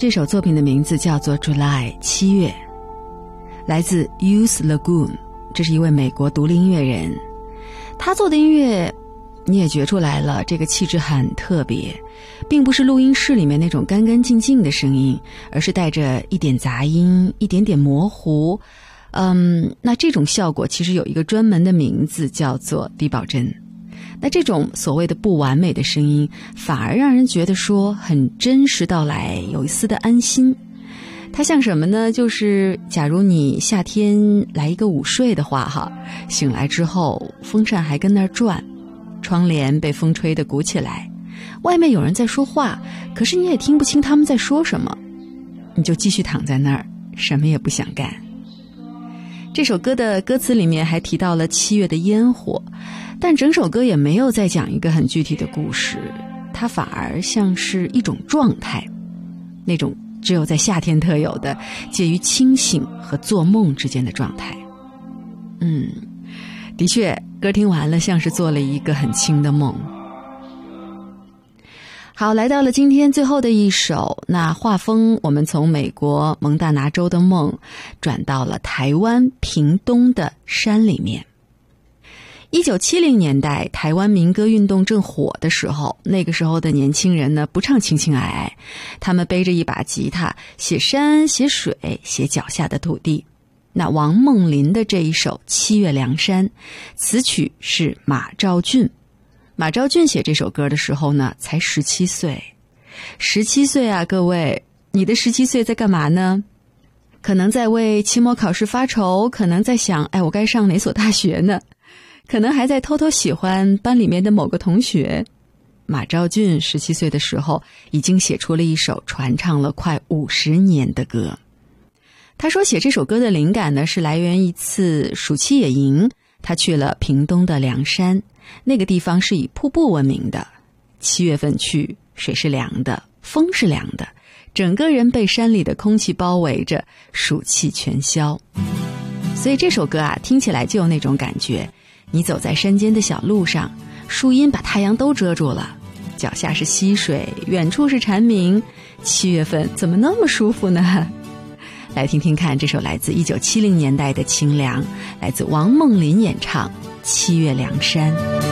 这首作品的名字叫做 July 7月，来自 Youth Lagoon， 这是一位美国独立音乐人。他做的音乐你也觉出来了，这个气质很特别，并不是录音室里面那种干干净净的声音，而是带着一点杂音，一点点模糊。那这种效果其实有一个专门的名字，叫做低保真。那这种所谓的不完美的声音，反而让人觉得说很真实到来，有一丝的安心。它像什么呢？就是假如你夏天来一个午睡的话醒来之后风扇还跟那儿转，窗帘被风吹得鼓起来，外面有人在说话，可是你也听不清他们在说什么，你就继续躺在那儿，什么也不想干。这首歌的歌词里面还提到了7月的烟火，但整首歌也没有再讲一个很具体的故事，它反而像是一种状态，那种只有在夏天特有的介于清醒和做梦之间的状态。的确，歌听完了像是做了一个很轻的梦。好，来到了今天最后的一首，那画风我们从美国蒙大拿州的梦转到了台湾屏东的山里面。1970年代台湾民歌运动正火的时候，那个时候的年轻人呢不唱情情爱爱，他们背着一把吉他，写山写水写脚下的土地。那王梦麟的这一首《7月凉山》，词曲是马兆骏。马兆骏写这首歌的时候呢才17岁。17岁啊，各位，你的17岁在干嘛呢？可能在为期末考试发愁，可能在想我该上哪所大学呢，可能还在偷偷喜欢班里面的某个同学。马兆骏17岁的时候已经写出了一首传唱了快50年的歌。他说写这首歌的灵感呢是来源一次暑期野营，他去了屏东的凉山，那个地方是以瀑布闻名的。7月份去，水是凉的，风是凉的，整个人被山里的空气包围着，暑气全消。所以这首歌啊听起来就有那种感觉，你走在山间的小路上，树荫把太阳都遮住了，脚下是溪水，远处是蝉鸣，7月份怎么那么舒服呢？来听听看这首来自1970年代的清凉，来自王梦麟演唱《7月凉山》。